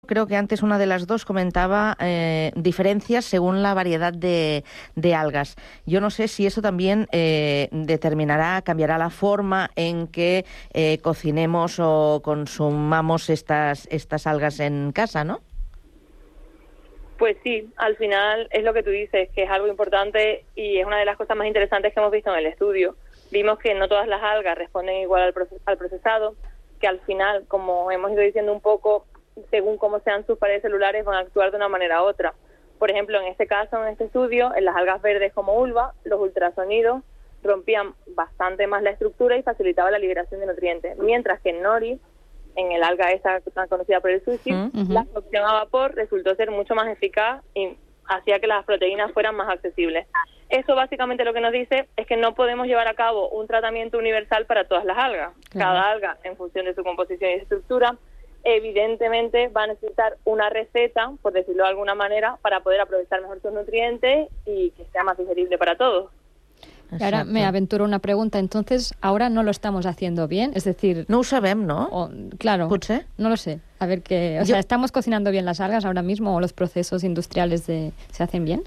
Creo que antes una de las dos comentaba diferencias según la variedad de algas. Yo no sé si eso también cambiará la forma en que cocinemos o consumamos estas algas en casa, ¿no? Pues sí, al final es lo que tú dices, que es algo importante y es una de las cosas más interesantes que hemos visto en el estudio. Vimos que no todas las algas responden igual al procesado, que al final, como hemos ido diciendo un poco, según cómo sean sus paredes celulares, van a actuar de una manera u otra. Por ejemplo, en este caso, en este estudio, en las algas verdes como ulva, los ultrasonidos rompían bastante más la estructura y facilitaban la liberación de nutrientes, mientras que en nori, en el alga esa tan conocida por el sushi, la cocción a vapor resultó ser mucho más eficaz y hacía que las proteínas fueran más accesibles. Eso básicamente lo que nos dice es que no podemos llevar a cabo un tratamiento universal para todas las algas. Claro. Cada alga, en función de su composición y estructura, evidentemente va a necesitar una receta, por decirlo de alguna manera, para poder aprovechar mejor sus nutrientes y que sea más digerible para todos. Y ahora me aventuro una pregunta. Entonces, ahora no lo estamos haciendo bien, es decir... No ho sabem, no? Claro, ¿Potser? No lo sé. A ver qué... O sea, ¿estamos cocinando bien las algas ahora mismo o los procesos industriales se hacen bien?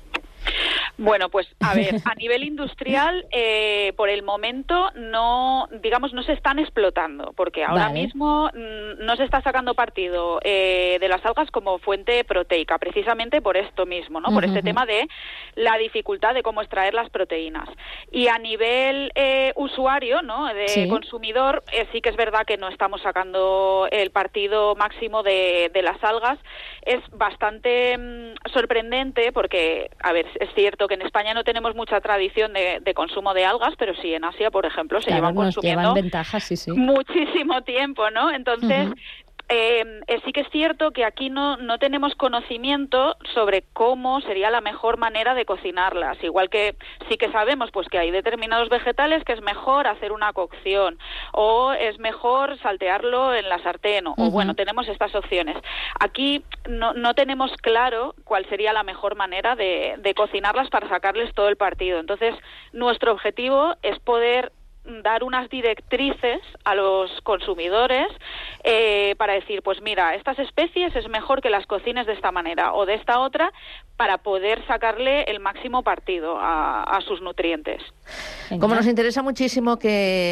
Bueno, pues a ver, a nivel industrial, por el momento no se están explotando, porque ahora mismo no se está sacando partido de las algas como fuente proteica, precisamente por esto mismo, ¿no? Por este tema de la dificultad de cómo extraer las proteínas. Y a nivel usuario, ¿no? De consumidor, sí que es verdad que no estamos sacando el partido máximo de las algas. Es bastante sorprendente porque, a ver, es cierto que en España no tenemos mucha tradición de consumo de algas, pero sí en Asia, por ejemplo, se llevan consumiendo ventajas, muchísimo tiempo, ¿no? Entonces, sí que es cierto que aquí no tenemos conocimiento sobre cómo sería la mejor manera de cocinarlas, igual que sí que sabemos pues que hay determinados vegetales que es mejor hacer una cocción o es mejor saltearlo en la sartén o bueno, tenemos estas opciones. Aquí no tenemos claro cuál sería la mejor manera de cocinarlas para sacarles todo el partido. Entonces, nuestro objetivo es poder dar unas directrices a los consumidores para decir, pues mira, estas especies es mejor que las cocines de esta manera o de esta otra para poder sacarle el máximo partido a sus nutrientes. Como nos interesa muchísimo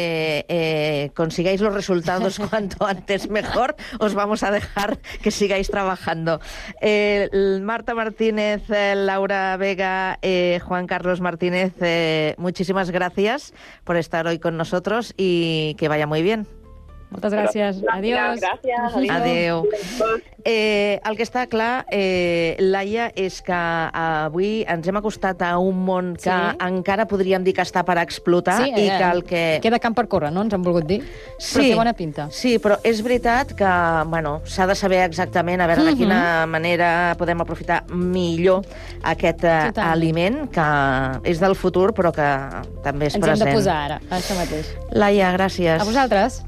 que consigáis los resultados cuanto antes mejor, os vamos a dejar que sigáis trabajando. Marta Martínez, Laura Vega, Juan Carlos Martínez, muchísimas gracias por estar hoy con nosotros y que vaya muy bien. Moltes gràcies. Adiós. Gràcies. Adéu. El que està clar, Laia, és que avui ens hem acostat a un món que encara podríem dir que està per explotar i que el que... Queda camp per córrer, no? Ens han volgut dir. Però té bona pinta. Sí, però és veritat que s'ha de saber exactament a veure de quina manera podem aprofitar millor aquest aliment que és del futur però que també és present. Ens hem de posar ara, això mateix. Laia, gràcies. A vosaltres.